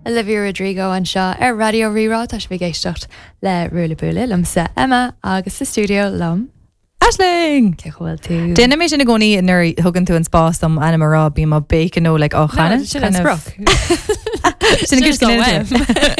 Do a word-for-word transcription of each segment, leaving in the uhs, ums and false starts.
Olivia Rodrigo an seo ar Radio Rirá tá bhí géistecht le Rúla Búla lom sa Emma agus sa studio lom. Aisling! Ce chhfuil tú. Déanana mé sin na gcónaí nuair thugann tú an spás am anam rá bí má bacon ó le á chana. Sin an spruch. Sin gur cinine.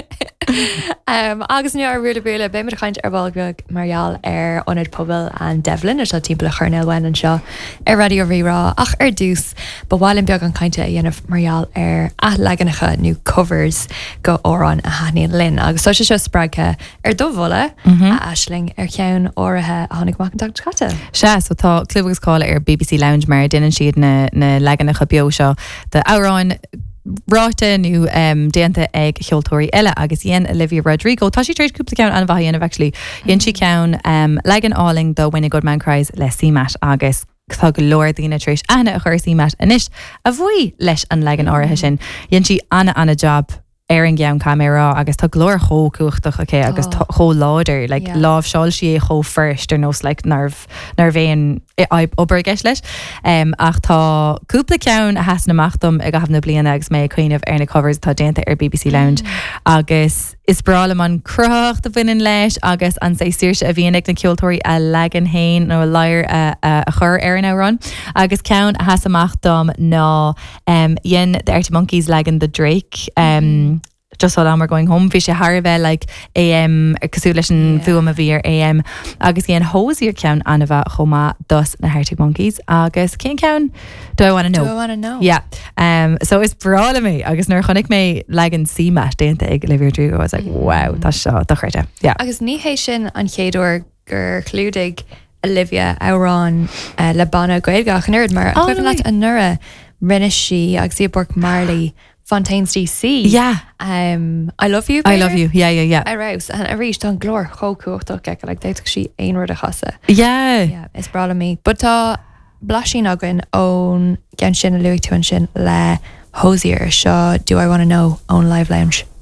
Um, agus nu ar Rúla Búla bé mar chaint ar bháilbeag Marial ar Onad Pobal an Devlin ar seo timppla chuirneil wein an seo ar Radio Rirá ach ar dús ba bháilin beag an cainte a dhéanamh Marial ar athlegannacha nó covers go órán a haíon linn agus so se seo sppraige ar dómhla a Aisling ar cheann áirithe a tháinig mac an tag chatte. Se so tá clubgus cála ar B B C Lounge mar duine siad na, na legannacha bio seo de áráin ráte nu um, déanta ag cheoltóirí eile agus dhéan Olivia Rodrigo. Tá si tréid cúpla ceann an bhaíanamh actually. Dhéan si ceann um, legan áling do When a Good Man Cries le símat agus tá go leir daoine tréis ana a chuir símat inis a bhuaí leis an legan áirithe sin. Dhéan si anna anna job ar an gceann camera agus tá glóir chó cuachtach okay, agus oh. chó láidir like, yeah. lámh seáil si é chó first ar nós like, nerv nervéin obair gceis leis um, ach tá cúpla ceann a heas naachtam ag gaham na bliana agus mé chuoineh ar na covers tá déanta ar B B C Lounge mm. agus is brála man crucht a bhuiin leis agus an sé siirse a bhíon ag na ceoltóirí a legan hain nó a leir a, a, a chur ar an árán agus ceann a heas amachtam ná um, dhéan the Arctic Monkeys legan the Drake um, mm. just while we're going home, fish a harve like A M Kasulation Fuam of year A M Agus again hosier count Anava Homa thus the Arctic Monkeys Agus King count do I want to know? Do I want to know? Yeah. Um so it's brawling me Agus nor chonig me lagan C match didn't the Olivia Rodrigo I was like wow that's so the yeah Agus ní hééis an chéadúir gur clúdig Olivia Auron uh, le banna gailgach nerd mar oh, equivalent an nura rinne si agus Bork Marley Fontaine's D C. Yeah. Um, I love you. Baby. I love you. Yeah, yeah, yeah. I rouse and I reached on glor cho cuachtach like they she ein word a chasa. Yeah. Yeah, it's brought me. But tá blashin agin own gan sin a Louis to an sin le hosier seo do I want to know own live lounge.